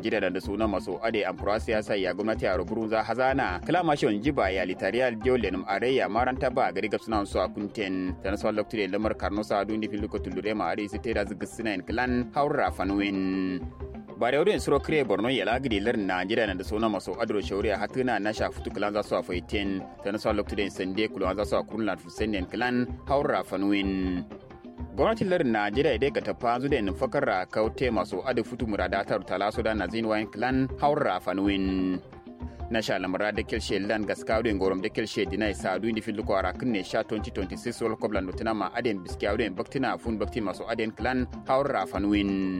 Najeriya da suna maso ade amfura siyasa ya gwamnati a ruburuza hazana kalama shi jiba ya litarial diolenum areya maranta ba gari gabsuna su a kunten da nasu lokacin da lamar karno sa dundi filiko tulure ma are su tera zigisina in clan haura fanwin ba da wurin suro kire borno ya lagidi lar Najeriya da suna maso adro shauriya hatuna na sha futu clan za su a faitin da nasu lokacin da sande kulan za su a kurlan fusen clan haura fanwin gwamnatin lardin Najeriya dai ka tafa zu da nufakar kaute masu adu futu muradatar talaso da nazin wayan clan haura fanwin na sha lamara da kilshe lan gaskawo gorom da kilshe dinai sadu ni filu kwara kunne sha 2026 world cup lan nutuna ma aden biskiyawo den baktina fun bakti masu aden clan haura fanwin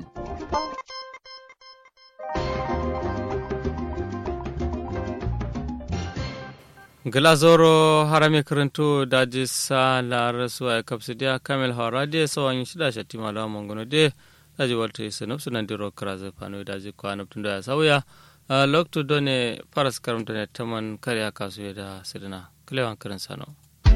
Glazoro harame karanto daji sa la rasuwa kapsidia kamel harade so an shida shati mala mongono de daji walte sanop sunan diro kraze pano daji kwana tunda ya sauya lokto done paras karamto ne taman kariya kasu da sidina klewan karan sano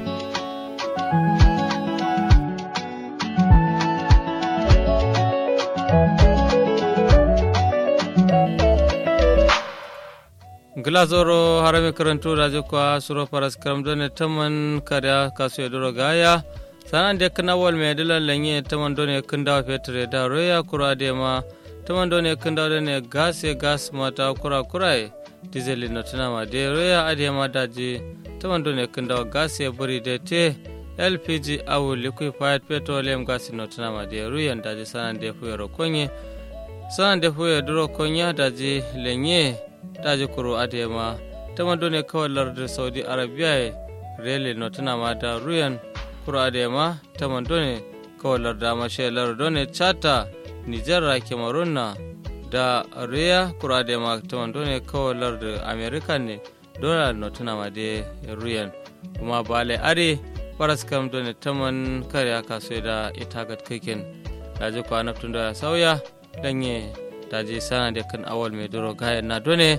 Glazoro harame karanto rajo kwa suro paras karamdone taman karya kasu edoro gaya sanan de kana wal me dala lenye taman done kunda fetre da roya kura de ma taman done kunda done gas mata kura diesel no tana ma de roya ade ma daji taman done kunda gas e buri de te LPG awu liquefied petroleum gas no tana ma de roya daji sanan de fuyero konye sanan de fuyero doro konya daji lenye daji kuro adema taman ne kawai lardin Saudi Arabia rele no tana ma da ruyan kuro adema taman ne kawai larda mashe lardone chata Niger Cameroon na da ruya kuro adema taman ne kawai lardin America ne dola no tana ma da ruyan kuma bale are faras kam ne taman kare aka so da ita gat keken daji kwana tun da sauya danye daji sana da kan awal mai doro gayan na done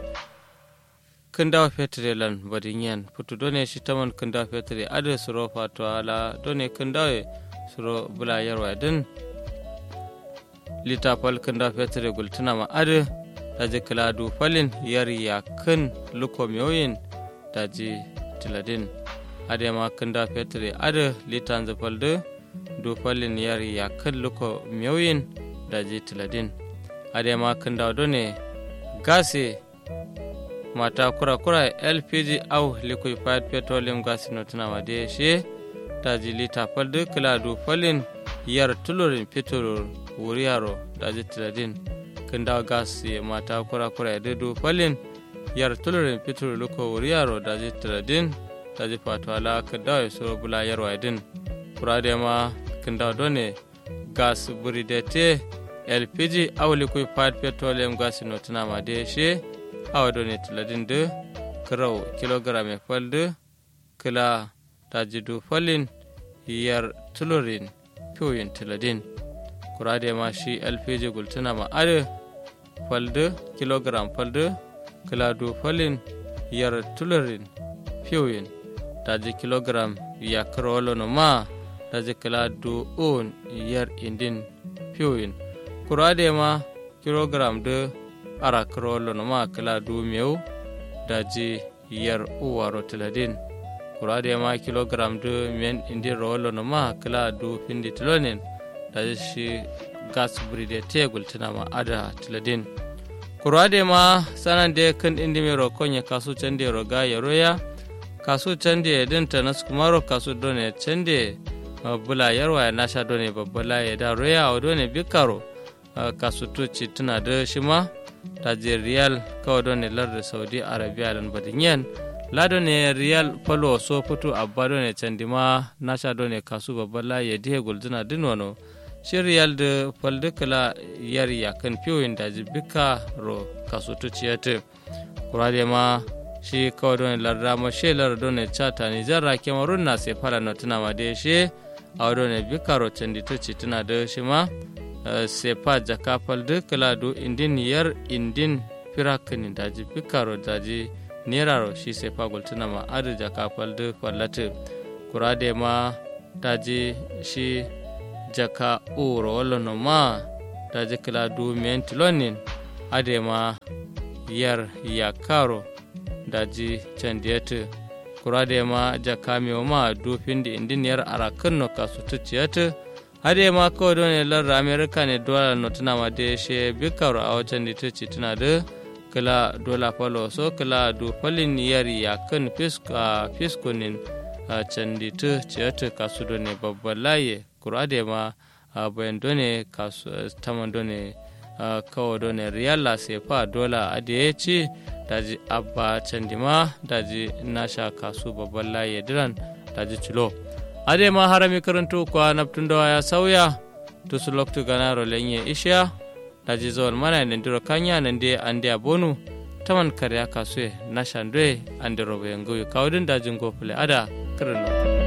kan dawa fetre lan badinyan putu done shi taman kan dawa fetre ade suro fato ala done kan dawa suro bula yarwa din litafal kan dawa fetre gultuna ma ade daji kaladu falin yari ya kan lukomiyoyin daji tiladin ade ma kan dawa fetre ade litan zafalde du falin yari ya kan lukomiyoyin daji tiladin adema kanda done gasi mata kura LPG au liquefied petroleum gas no tana wade she taji lita falde kladu falin yar tulurin petrol wuriyaro daji tiladin kanda gas mata kura dedu falin yar tulurin petrol luko wuriyaro daji tiladin taji fatwala kanda so bula yarwa din kura dema kanda done gas buridete LPG aw liquefied petroleum gas no tana ma de she aw do ne tiladin de kraw kilogram e falde kila tajidu falin yar tulurin puyin tiladin kurade ma shi LPG gultana ma are falde kilogram falde kila du falin yar tulurin puyin taji kilogram ya krolo no ma taji kila du on yar indin puyin kurade ma kilogram de ara krolo no ma kala du meu daji yar uwaro tiladin kurade ma kilogram de men indi rolo no ma kala du findi tilonin daji shi gas bride tegul tina ma ada tiladin kurade ma sanan de kan indi me ro konya kasu chande ro ga yaroya kasu chande din tanas kumaro kasu done chande bula yarwa na sha done babbala ya da roya o done bikaro kasutuci tana da shi ma taje riyal kawai don lar da Saudi Arabia lan badinyan lado ne riyal falo so fito abba don ne candima nasha don ne kasu babbala ya dihe gulduna dinono shi riyal da faldukala yar yakan fiyoyin daji bika ro kasutuci ya te kurade ma shi kawai don lar da mashelar don ne chata ni zarra kemarun na sai fara na tuna ma da shi a don ne bika ro candituci tana da shi ma sepa jaka falde kala do indin yar indin firakani daji pikaro daji neraro shi sepa gultuna ma adu jaka falde fallate kurade ma daji shi jaka uro wala no ma daji kala do mentilonin adema yar yakaro daji candiyatu kurade ma jakami ma dufin da indiniyar arakan no kasu tuciyatu hade ma ko don lar america ne dola no tana ma de she bikar a wajen da tuci tana da kala dola palo so kala du falin yar yakan fiskunin canditu ciyatu kasu don ne babban laye kurade ma bayan done kasu taman done kawo done riyalla sefa dola ade ci daji abba candima daji nasha kasu babban laye diran daji cilo ade ma harami karanto kwa naftun dawa ya sauya to su loktu ganaro lenye isha daji zawal mana ne ndiro kanya nan de ande abonu taman karya kasu nasha ndwe ande robe ngoy kawdin dajin gofule ada karno